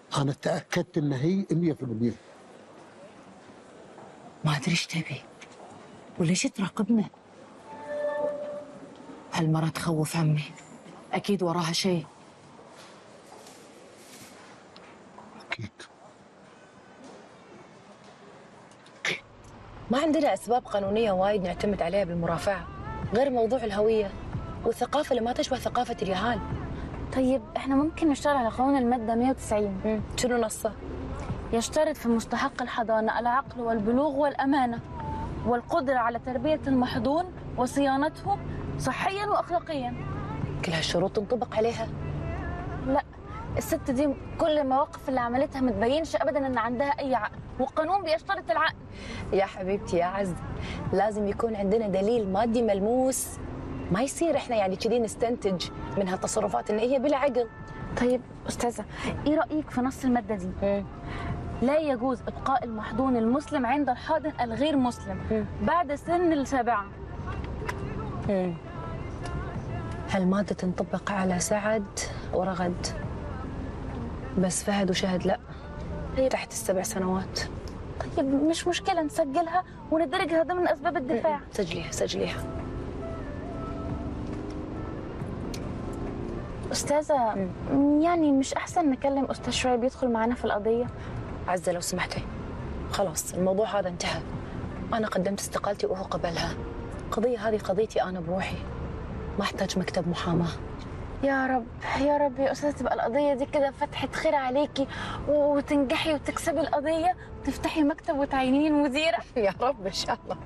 انا تاكدت ان هي 100%. ما ادري ايش تبي وليش تراقبنا. هالمرة تخوف عمي، اكيد وراها شيء. اكيد. ما عندنا اسباب قانونية وايد نعتمد عليها بالمرافعة غير موضوع الهوية والثقافة اللي ما تشبه ثقافة اليهال. طيب احنا ممكن نشتغل على قانون المادة 190. شنو نصه؟ يشترط في مستحق الحضانة العقل والبلوغ والأمانة والقدرة على تربية المحظون وصيانته صحيا وأخلاقيا. كل هالشروط تنطبق عليها؟ لا، الست دي كل المواقف اللي عملتها ما تبينش أبدا إن عندها أي عقل، والقانون بيشترط العقل. يا حبيبتي يا عز، لازم يكون عندنا دليل مادي ملموس. ما يصير احنا يعني كذي نستنتج من هالتصرفات ان هي بلا عقل. طيب أستاذة، إيه رأيك في نص المادة دي؟ لا يجوز إبقاء المحظون المسلم عند الحاضن الغير مسلم بعد سن ال7. هالمادة تنطبق على سعد ورغد، بس فهد وشهد لا، تحت ال7 سنوات. طيب مش مشكلة، نسجلها وندرجها ضمن أسباب الدفاع. سجليها سجليها. أستاذة، يعني مش أحسن نكلم أستاذ شعيب يدخل معانا في القضية؟ عزة لو سمحتي، خلاص الموضوع هذا انتهى. أنا قدمت استقالتي وهو قبلها. القضية هذه قضيتي أنا بروحي، ما أحتاج مكتب محاماة. يا رب يا رب يا أستاذة، تبقى القضية دي كده فتحة خير عليكي وتنجحي وتكسبي القضية وتفتحي مكتب وتعينيني مديرة. يا رب إن شاء الله.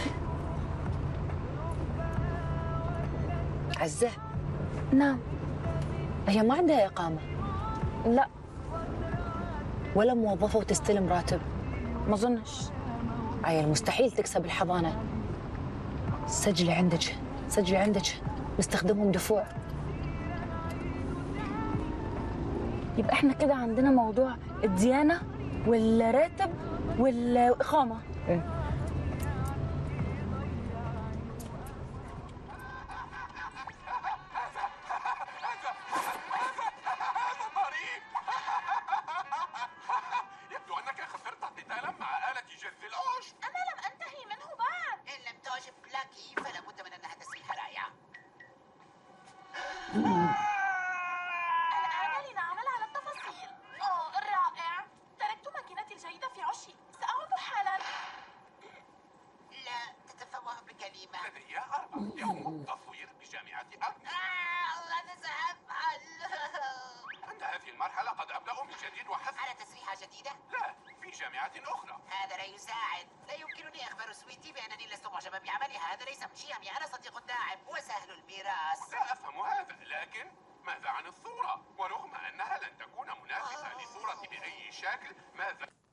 عزة. نعم. هي ما عندها إقامة؟ لا. ولا موظفة وتستلم راتب؟ ما أظنش. عيل مستحيل تكسب الحضانة. سجلي عندك سجلي عندك، نستخدمهم دفوع. يبقى احنا كده عندنا موضوع الديانة والراتب والإقامة. يبدو أنك خسرت قتالا مع آلة جز العش. أنا لم أنتهي منه بعد. إن لم تعجب بلاكي فلا بد من أنها تسريح رائعة. الآن لنعمل على التفاصيل. أوه رائع. تركت ماكينتي الجيدة في عشي، سأعود حالا. لا تتفوه بكلمة. لدي 4 يوم التصوير بجامعة ماذا سأفعل؟ عند هذه المرحلة قد أبدأ من جديد وحسب. على تسريحة جديدة؟ لا، في جامعة أخرى. هذا لا يساعد. لا يمكنني إخبار سويتي بأنني لست معجبا بعملها. هذا ليس من شيمي. أنا صديق داعم وسهل الميراث. لا أفهم هذا، لكن ماذا عن الصورة؟ ورغم أنها لن تكون مناسبة للصورة بأي شكل، ماذا